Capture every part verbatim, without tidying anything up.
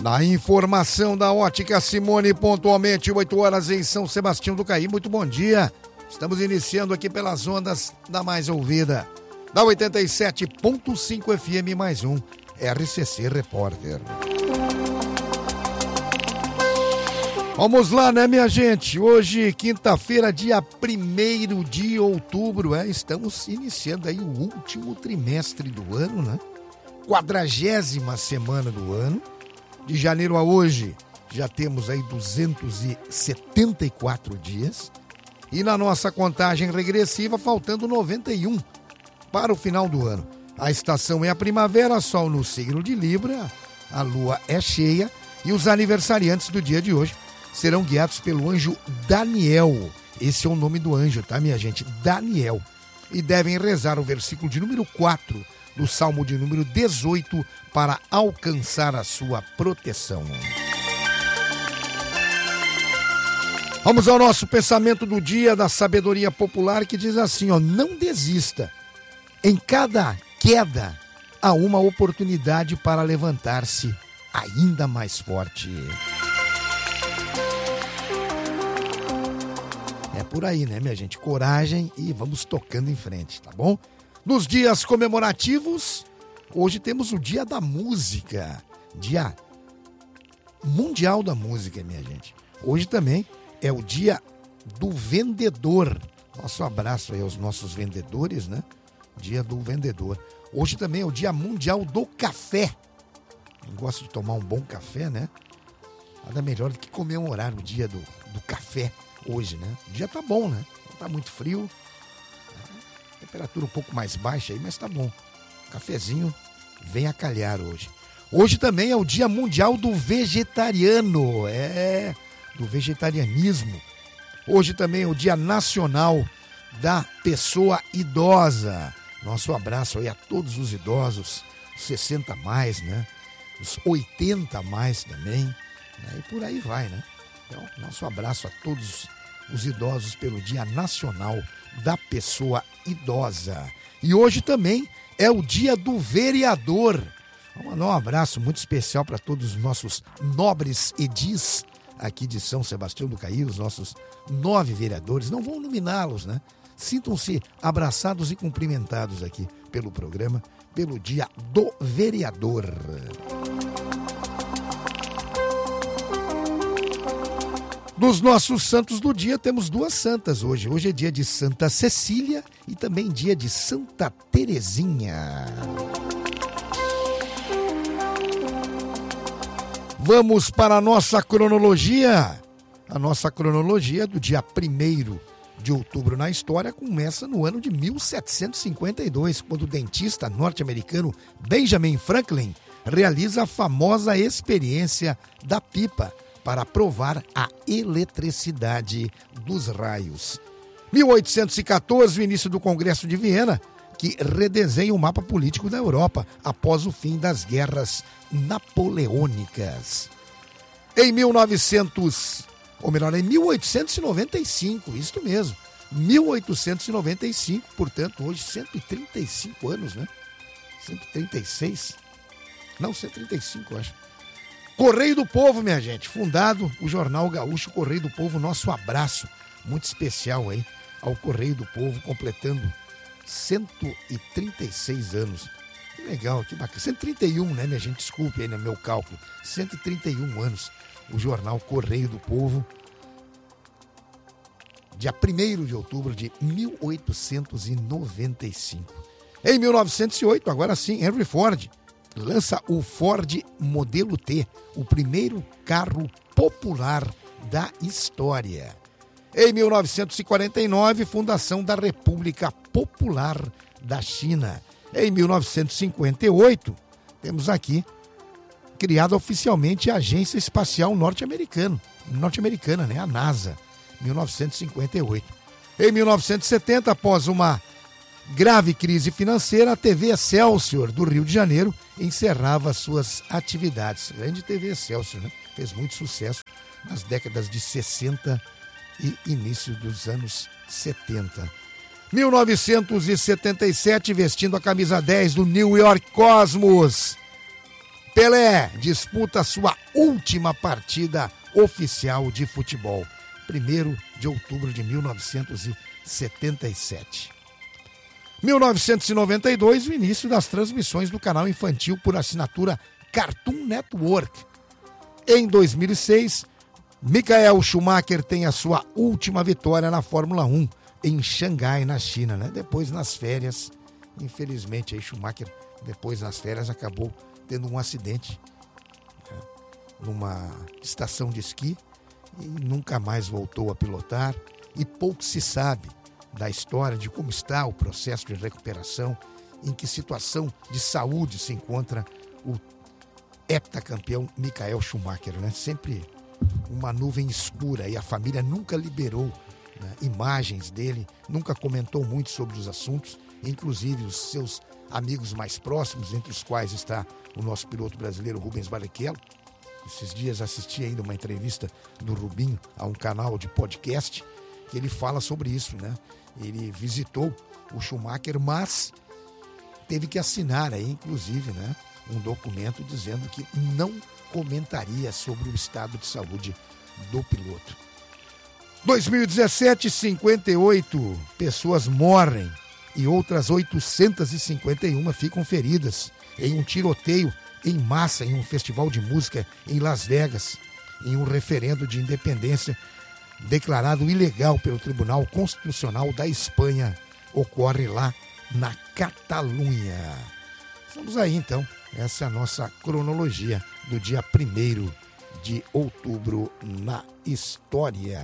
A informação da Ótica Simone, pontualmente oito horas em São Sebastião do Caí. Muito bom dia. Estamos iniciando aqui pelas ondas da mais ouvida, da oitenta e sete ponto cinco F M, mais um R C C Repórter. Vamos lá, né, minha gente? Hoje, quinta-feira, dia primeiro de outubro, é, estamos iniciando aí o último trimestre do ano, né? Quadragésima semana do ano. De janeiro a hoje, já temos aí duzentos e setenta e quatro dias. E na nossa contagem regressiva, faltando noventa e um para o final do ano. A estação é a primavera, sol no signo de Libra, a lua é cheia e os aniversariantes do dia de hoje serão guiados pelo anjo Daniel. Esse é o nome do anjo, tá, minha gente? Daniel. E devem rezar o versículo de número quatro do Salmo de número dezoito para alcançar a sua proteção. Vamos ao nosso pensamento do dia da sabedoria popular, que diz assim, ó: não desista. Em cada queda há uma oportunidade para levantar-se ainda mais forte. É por aí, né, minha gente? Coragem e vamos tocando em frente, tá bom? Nos dias comemorativos, hoje temos o Dia da Música, Dia Mundial da Música, minha gente. Hoje também é o Dia do Vendedor. Nosso abraço aí aos nossos vendedores, né? Dia do Vendedor. Hoje também é o Dia Mundial do Café. Quem gosta de tomar um bom café, né? Nada melhor do que comemorar o Dia do, do Café hoje, né? O dia tá bom, né? Não tá muito frio. Temperatura um pouco mais baixa aí, mas tá bom. Cafezinho vem a calhar hoje. Hoje também é o Dia Mundial do Vegetariano. É, do vegetarianismo. Hoje também é o Dia Nacional da Pessoa Idosa. Nosso abraço aí a todos os idosos, sessenta a mais, né? Os oitenta a mais também, né? E por aí vai, né? Então, nosso abraço a todos os idosos pelo Dia Nacional da Pessoa Idosa. E hoje também é o Dia do Vereador. Vamos mandar um abraço muito especial para todos os nossos nobres edis aqui de São Sebastião do Caí, os nossos nove vereadores. Não vão nominá-los, né? Sintam-se abraçados e cumprimentados aqui pelo programa, pelo Dia do Vereador. Dos nossos santos do dia, temos duas santas hoje. Hoje é dia de Santa Cecília e também dia de Santa Terezinha. Vamos para a nossa cronologia. A nossa cronologia do dia primeiro de outubro na história começa no ano de mil setecentos e cinquenta e dois, quando o dentista norte-americano Benjamin Franklin realiza a famosa experiência da pipa para provar a eletricidade dos raios. mil oitocentos e catorze, o início do Congresso de Viena, que redesenha o mapa político da Europa após o fim das guerras napoleônicas. Em mil e novecentos, ou melhor, em mil oitocentos e noventa e cinco, isso mesmo, mil oitocentos e noventa e cinco, portanto, hoje cento e trinta e cinco anos, né? cento e trinta e seis? Não, cento e trinta e cinco, eu acho. Correio do Povo, minha gente, fundado o Jornal Gaúcho Correio do Povo, nosso abraço muito especial aí ao Correio do Povo, completando cento e trinta e seis anos. Que legal, que bacana. cento e trinta e um, né, minha gente? Desculpe aí no meu cálculo. cento e trinta e um anos, o Jornal Correio do Povo, dia primeiro de outubro de mil oitocentos e noventa e cinco. Em mil novecentos e oito, agora sim, Henry Ford lança o Ford Modelo T, o primeiro carro popular da história. Em mil novecentos e quarenta e nove, fundação da República Popular da China. Em mil novecentos e cinquenta e oito, temos aqui criada oficialmente a Agência Espacial Norte-Americana, norte-americana, né, a NASA, mil novecentos e cinquenta e oito. Em mil novecentos e setenta, após uma grave crise financeira, a T V Excelsior do Rio de Janeiro encerrava suas atividades. Grande T V Excelsior, né? Fez muito sucesso nas décadas de sessenta e início dos anos setenta. mil novecentos e setenta e sete, vestindo a camisa dez do New York Cosmos, Pelé disputa sua última partida oficial de futebol, primeiro de outubro de mil novecentos e setenta e sete. mil novecentos e noventa e dois, o início das transmissões do canal infantil por assinatura Cartoon Network. Em dois mil e seis, Michael Schumacher tem a sua última vitória na Fórmula um em Xangai, na China, né? Depois, nas férias, infelizmente, aí Schumacher, depois nas férias, acabou tendo um acidente, né, numa estação de esqui e nunca mais voltou a pilotar. E pouco se sabe da história de como está o processo de recuperação, em que situação de saúde se encontra o heptacampeão Michael Schumacher, né? Sempre uma nuvem escura e a família nunca liberou, né, imagens dele, nunca comentou muito sobre os assuntos, inclusive os seus amigos mais próximos, entre os quais está o nosso piloto brasileiro Rubens Barrichello. Esses dias assisti ainda uma entrevista do Rubinho a um canal de podcast que ele fala sobre isso, né? Ele visitou o Schumacher, mas teve que assinar aí, inclusive, né, um documento dizendo que não comentaria sobre o estado de saúde do piloto. dois mil e dezessete, cinquenta e oito pessoas morrem e outras oitocentas e cinquenta e uma ficam feridas em um tiroteio em massa em um festival de música em Las Vegas, em um referendo de independência declarado ilegal pelo Tribunal Constitucional da Espanha. Ocorre lá na Catalunha. Estamos aí, então. Essa é a nossa cronologia do dia primeiro de outubro na história.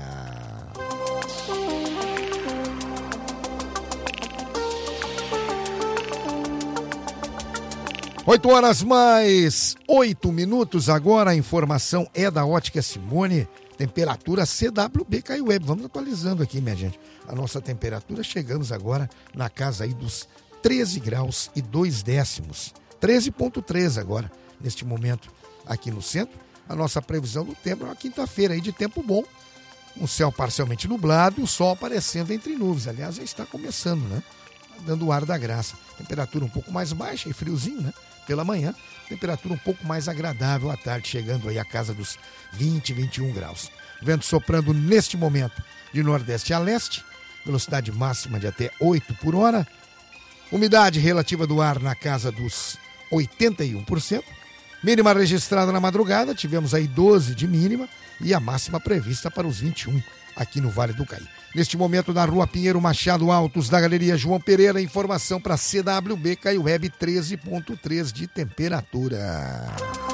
Oito horas mais oito minutos. Agora a informação é da Ótica Simone. Temperatura C W B K Web. Vamos atualizando aqui, minha gente. A nossa temperatura, chegamos agora na casa aí dos treze graus e dois décimos. treze vírgula três agora, neste momento, aqui no centro. A nossa previsão do tempo é uma quinta-feira aí de tempo bom. Um céu parcialmente nublado, o sol aparecendo entre nuvens. Aliás, já está começando, né? Dando o ar da graça. Temperatura um pouco mais baixa e friozinho, né? Pela manhã, temperatura um pouco mais agradável à tarde, chegando aí à casa dos vinte, vinte e um graus. Vento soprando neste momento de nordeste a leste, velocidade máxima de até oito por hora. Umidade relativa do ar na casa dos oitenta e um por cento. Mínima registrada na madrugada, tivemos aí doze de mínima e a máxima prevista para os vinte e um aqui no Vale do Caí. Neste momento, na Rua Pinheiro Machado Altos, da Galeria João Pereira, informação para C W B K Web, treze vírgula três de temperatura.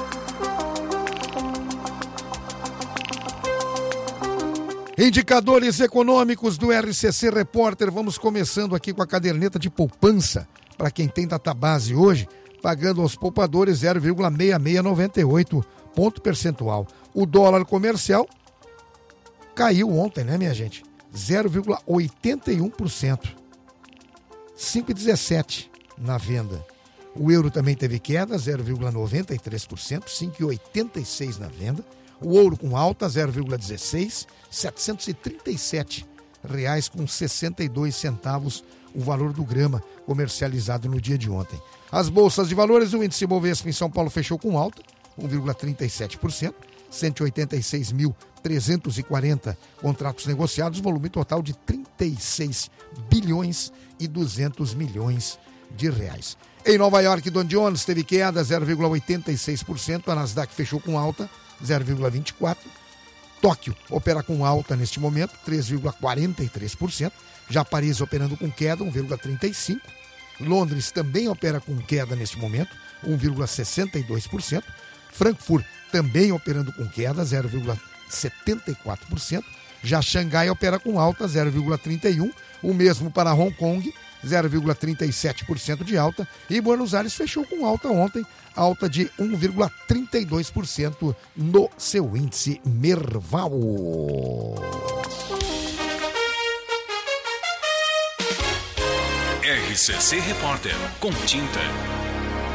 Indicadores econômicos do R C C Repórter. Vamos começando aqui com a caderneta de poupança. Para quem tem database hoje, pagando aos poupadores zero vírgula seis seis nove oito ponto percentual. O dólar comercial caiu ontem, né, minha gente? zero vírgula oitenta e um por cento. cinco vírgula dezessete na venda. O euro também teve queda, zero vírgula noventa e três por cento, cinco vírgula oitenta e seis na venda. O ouro com alta, zero vírgula dezesseis, setecentos e trinta e sete reais com sessenta e dois centavos o valor do grama comercializado no dia de ontem. As bolsas de valores, o índice Bovespa em São Paulo fechou com alta, um vírgula trinta e sete por cento, cento e oitenta e seis mil trezentos e quarenta contratos negociados, volume total de trinta e seis bilhões e duzentos milhões de reais. Em Nova York, Dow Jones teve queda, zero vírgula oitenta e seis por cento, a Nasdaq fechou com alta, zero vírgula vinte e quatro por cento. Tóquio opera com alta neste momento, três vírgula quarenta e três por cento. Já Paris operando com queda, um vírgula trinta e cinco por cento. Londres também opera com queda neste momento, um vírgula sessenta e dois por cento. Frankfurt também operando com queda, zero vírgula setenta e quatro por cento. Já Xangai opera com alta, zero vírgula trinta e um por cento. O mesmo para Hong Kong, zero vírgula trinta e sete por cento de alta. E Buenos Aires fechou com alta ontem, alta de um vírgula trinta e dois por cento no seu índice Merval. R C C Repórter, com tinta.